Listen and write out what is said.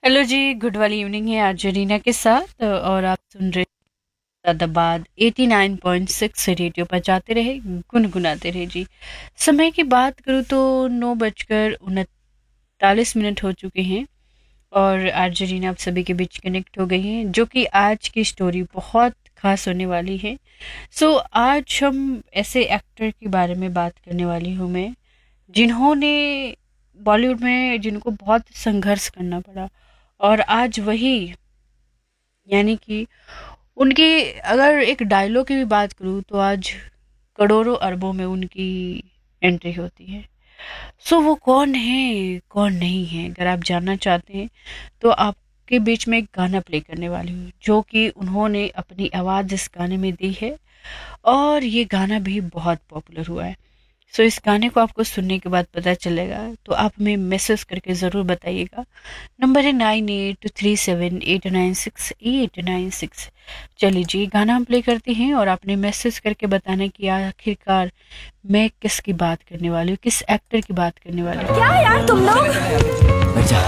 Hello जी, good वाली evening है आज जरीना के साथ और आप सुन रहे दादाबाद 89.6 रेडियो पर जाते रहे गुनगुनाते रहे जी। समय की बात करूँ तो 9:39 हो चुके हैं और आज जरीना आप सभी के बीच कनेक्ट हो गई हैं, जो कि आज की स्टोरी बहुत खास होने वाली है। आज हम ऐसे एक्टर के बारे में बात करने वाली हूँ मैं, जिन्होंने बॉलीवुड में जिनको बहुत संघर्ष करना पड़ा और आज वही, यानी कि उनकी, अगर एक डायलॉग की भी बात करूँ तो आज करोड़ों अरबों में उनकी एंट्री होती है। वो कौन है कौन नहीं है, अगर आप जानना चाहते हैं तो आपके बीच में एक गाना प्ले करने वाली हूँ, जो कि उन्होंने अपनी आवाज़ इस गाने में दी है और ये गाना भी बहुत पॉपुलर हुआ है। इस गाने को आपको सुनने के बाद पता चलेगा तो आप हमें मैसेज करके ज़रूर बताइएगा। नंबर है 98237896 चलिए जी, गाना हम प्ले करते हैं और आपने मैसेज करके बताना कि आखिरकार मैं किसकी बात करने वाली हूँ, किस एक्टर की बात करने वाली हूँ। क्या यार तुम लोग